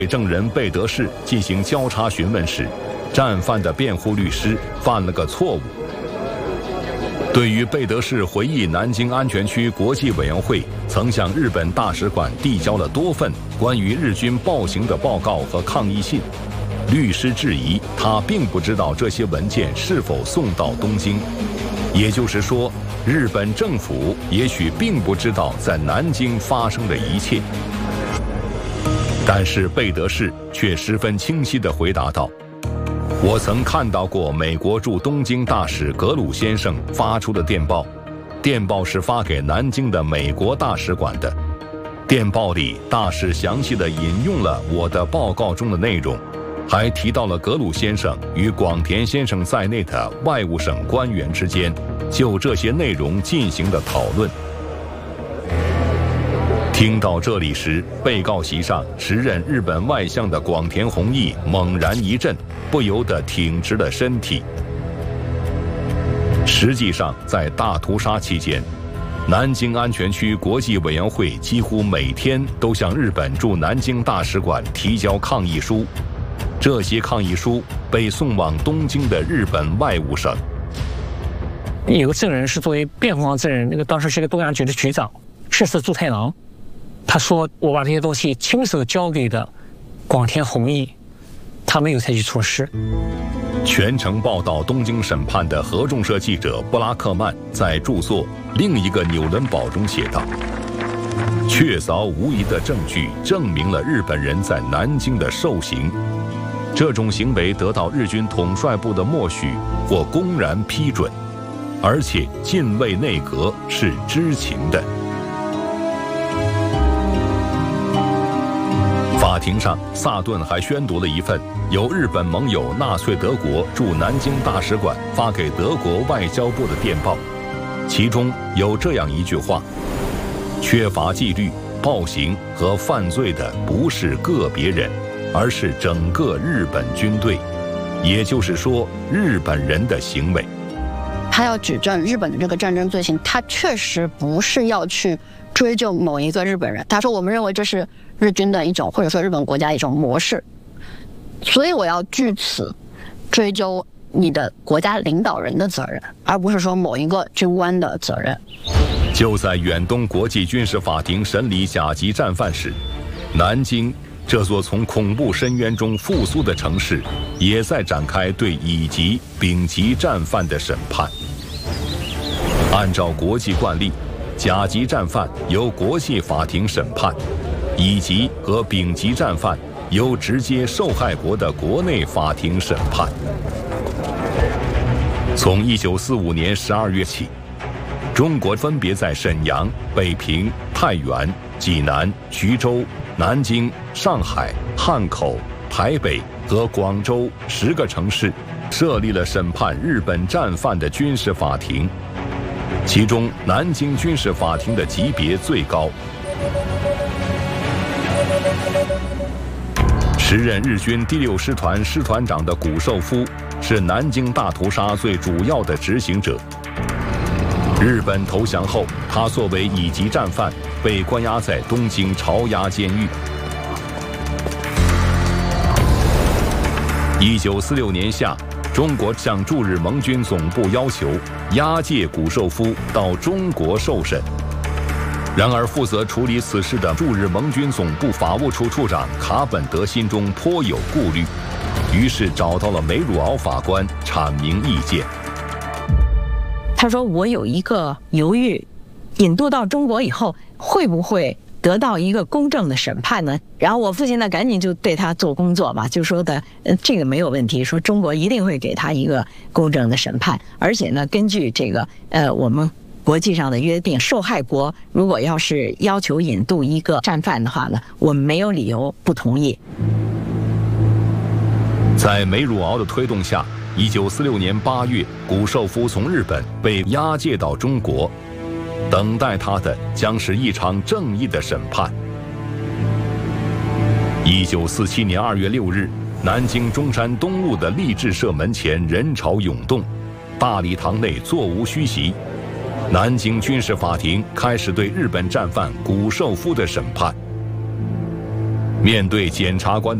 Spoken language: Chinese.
证人贝德士进行交叉询问时，战犯的辩护律师犯了个错误。对于贝德士回忆南京安全区国际委员会曾向日本大使馆递交了多份关于日军暴行的报告和抗议信，律师质疑他并不知道这些文件是否送到东京，也就是说，日本政府也许并不知道在南京发生的一切。但是贝德士却十分清晰地回答道：“我曾看到过美国驻东京大使格鲁先生发出的电报，电报是发给南京的美国大使馆的。电报里，大使详细地引用了我的报告中的内容，还提到了格鲁先生与广田先生在内的外务省官员之间就这些内容进行的讨论。”听到这里时，被告席上时任日本外相的广田弘毅猛然一震，不由得挺直了身体。实际上，在大屠杀期间，南京安全区国际委员会几乎每天都向日本驻南京大使馆提交抗议书，这些抗议书被送往东京的日本外务省。 有个证人是作为辩护方证人，那个当时是个东亚局的局长，赤寺助太郎。他说：“我把这些东西亲手交给的广田弘毅，他没有采取措施。” 全程报道东京审判的合众社记者布拉克曼在著作《另一个纽伦堡》中写道：“确凿无疑的证据证明了日本人在南京的受刑，这种行为得到日军统帅部的默许或公然批准，而且近卫内阁是知情的。”法庭上，萨顿还宣读了一份由日本盟友纳粹德国驻南京大使馆发给德国外交部的电报，其中有这样一句话：“缺乏纪律、暴行和犯罪的不是个别人，而是整个日本军队，也就是说，日本人的行为。” 他要指证日本的这个战争罪行，他确实不是要去追究某一个日本人。他说：“我们认为这是日军的一种，或者说日本国家一种模式，所以我要据此追究你的国家领导人的责任，而不是说某一个军官的责任。” 就在远东国际军事法庭审理甲级战犯时，南京这座从恐怖深渊中复苏的城市，也在展开对乙级、丙级战犯的审判。按照国际惯例，甲级战犯由国际法庭审判，乙级和丙级战犯由直接受害国的国内法庭审判。从1945年12月起，中国分别在沈阳、北平、太原、济南、徐州、南京、上海、汉口、台北和广州10个城市设立了审判日本战犯的军事法庭，其中南京军事法庭的级别最高。时任日军第6师团师团长的谷寿夫是南京大屠杀最主要的执行者。日本投降后，他作为乙级战犯被关押在东京朝押监狱。1946年夏，中国向驻日盟军总部要求押解谷寿夫到中国受审。然而，负责处理此事的驻日盟军总部法务处处长卡本德心中颇有顾虑，于是找到了梅鲁敖法官阐明意见。 他说：“我有一个犹豫，引渡到中国以后会不会得到一个公正的审判呢？”然后我父亲呢赶紧就对他做工作嘛，就说的这个没有问题，说中国一定会给他一个公正的审判，而且呢根据这个我们国际上的约定，受害国如果要是要求引渡一个战犯的话呢，我们没有理由不同意。 在梅鲁敖的推动下，1946年8月，谷寿夫从日本被押解到中国，等待他的将是一场正义的审判。1947年2月6日，南京中山东路的励志社门前人潮涌动，大礼堂内座无虚席。南京军事法庭开始对日本战犯谷寿夫的审判。 面对检察官的